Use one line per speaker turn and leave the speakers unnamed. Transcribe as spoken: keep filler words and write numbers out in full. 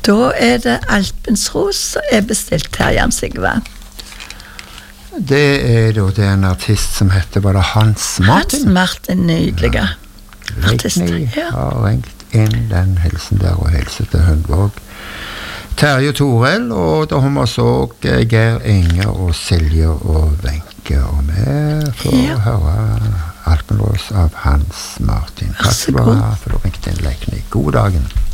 Da er det Alpensros som er bestilt her, Jan Sigve.
Det er da det en artist som heter bare Hans Martin.
Hans Martin, nydelige ja. artist.
Ja. Har ringt inn den hilsen der og hilset til Hundvåg. Terje Torell, og da har vi så Geir Inge og Silje og Wenche, og vi får ja. høre Alpenros av Hans Martin. Takk skal du ha, for du ringte inn Lekne. God dagen.